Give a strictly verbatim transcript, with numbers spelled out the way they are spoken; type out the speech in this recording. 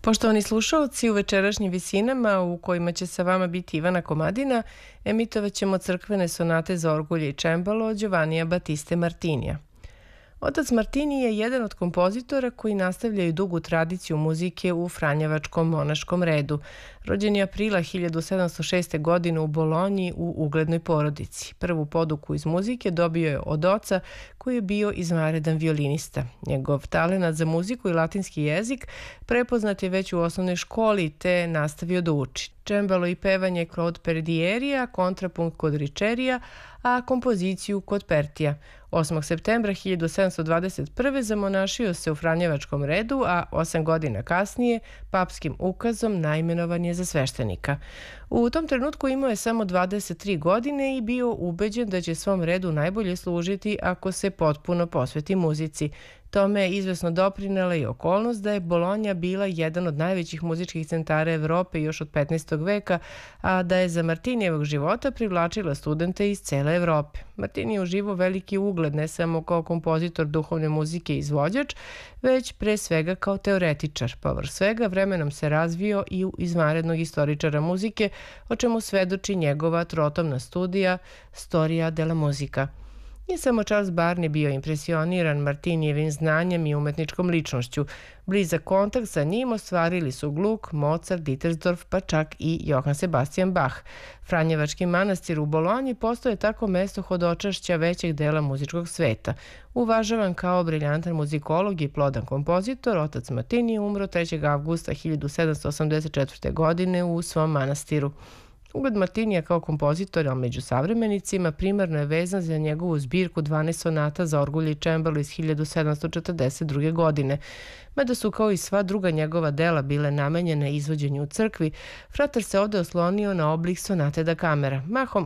Poštovani slušaoci, u večerašnjim visinama u kojima će sa vama biti Ivana Komadina, emitovat ćemo crkvene sonate za orgulje i čembalo od Giovannija Battiste Martinija. Otac Martini je jedan od kompozitora koji nastavljaju dugu tradiciju muzike u franjevačkom monaškom redu. Rođen je aprila hiljadu sedamsto šeste. godine u Bolonji u uglednoj porodici. Prvu poduku iz muzike dobio je od oca koji je bio izvanredan violinista. Njegov talenat za muziku i latinski jezik prepoznat je već u osnovnoj školi te je nastavio da uči. Čembalo i pevanje kod Perdierija, kontrapunkt kod Ričerija, a kompoziciju kod Pertija. osmog septembra hiljadu sedamsto dvadeset prve. zamonašio se u franjevačkom redu, a osam godina kasnije papskim ukazom naimenovan je za sveštenika. U tom trenutku imao je samo dvadeset tri godine i bio ubeđen da će svom redu najbolje služiti ako se potpuno posveti muzici. Tome je izvesno doprinela i okolnost da je Bolonja bila jedan od najvećih muzičkih centara Evrope još od petnaestog veka, a da je za Martinijevog života privlačila studente iz cele Evrope. Martini je uživao veliki ugled ne samo kao kompozitor duhovne muzike i izvođač, već pre svega kao teoretičar. Povrh svega vremenom se razvio i u izvanrednog istoričara muzike, o čemu svedoči njegova trotomna studija Storia della Musica. Nije samo Charles Barney bio impresioniran Martinijevim znanjem i umetničkom ličnošću. Blizak kontakt sa njim ostvarili su Gluck, Mozart, Dittersdorf, pa čak i Johann Sebastian Bach. Franjevački manastir u Bolonji postoje tako mesto hodočašća većeg dela muzičkog sveta. Uvažavan kao briljantan muzikolog i plodan kompozitor, otac Martini je umro trećeg avgusta hiljadu sedamsto osamdeset četvrte. godine u svom manastiru. Ugled Martinija kao kompozitora među savremenicima primarno je vezan za njegovu zbirku dvanaest sonata za orgulje i čembalo iz hiljadu sedamsto četrdeset druge. godine. Mada su kao i sva druga njegova dela bile namenjene izvođenju u crkvi, fratar se ovde oslonio na oblik sonate da kamera, mahom